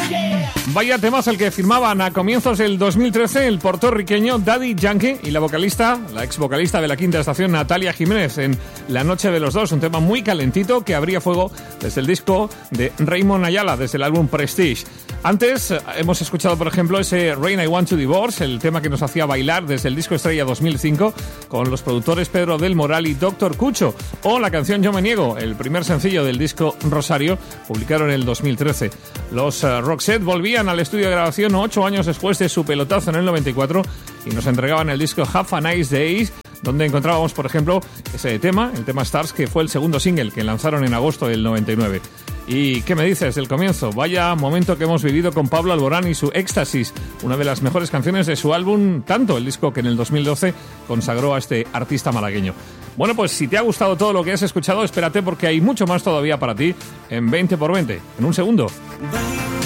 Vaya temas el que firmaban a comienzos del 2013 el puertorriqueño Daddy Yankee y la ex vocalista de la Quinta Estación, Natalia Jiménez, en La Noche de los Dos, un tema muy calentito que abría fuego desde el disco de Raymond Ayala, desde el álbum Prestige. Antes hemos escuchado, por ejemplo, ese Rain I Want to Divorce, el tema que nos hacía bailar desde el disco Estrella 2005, con los productores Pedro del Moral y Dr. Cucho, o la canción Yo Me Niego, el primer sencillo del disco Rosario, publicado en el 2013. Los Roxette volvían al estudio de grabación 8 años después de su pelotazo en el 94 y nos entregaban el disco Have a Nice Day, donde encontrábamos, por ejemplo, ese tema, el tema Stars, que fue el segundo single que lanzaron en agosto del 99. ¿Y qué me dices del comienzo? Vaya momento que hemos vivido con Pablo Alborán y su Éxtasis, una de las mejores canciones de su álbum Tanto, el disco que en el 2012 consagró a este artista malagueño. Bueno, pues si te ha gustado todo lo que has escuchado, espérate porque hay mucho más todavía para ti en 20x20. En un segundo.